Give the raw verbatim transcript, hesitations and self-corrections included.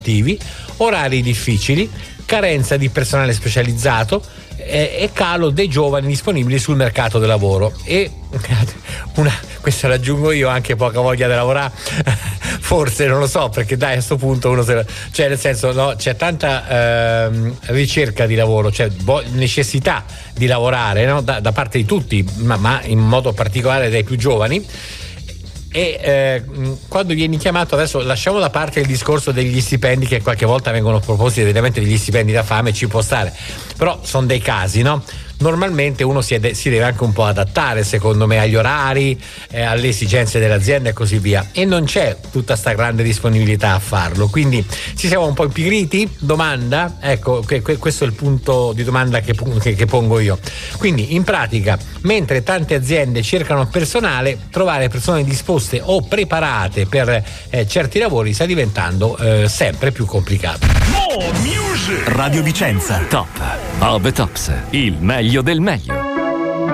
orari difficili, carenza di personale specializzato eh, e calo dei giovani disponibili sul mercato del lavoro. E una, questa l'aggiungo io, anche poca voglia di lavorare, forse, non lo so, perché dai, a questo punto uno se, cioè nel senso, no, c'è tanta ehm, ricerca di lavoro, cioè bo- necessità di lavorare, no, da, da parte di tutti, ma, ma in modo particolare dai più giovani. E eh, quando vieni chiamato, adesso lasciamo da parte il discorso degli stipendi, che qualche volta vengono proposti evidentemente degli stipendi da fame, ci può stare, però sono dei casi, no? Normalmente uno si, de- si deve anche un po' adattare, secondo me, agli orari, eh, alle esigenze dell'azienda e così via, e non c'è tutta sta grande disponibilità a farlo, quindi ci siamo un po' impigriti? Domanda, ecco, que- que- questo è il punto di domanda che, che-, che pongo io. Quindi in pratica, mentre tante aziende cercano personale, trovare persone disposte o preparate per eh, certi lavori sta diventando eh, sempre più complicato. Radio Vicenza, top of the tops, il meglio del meglio.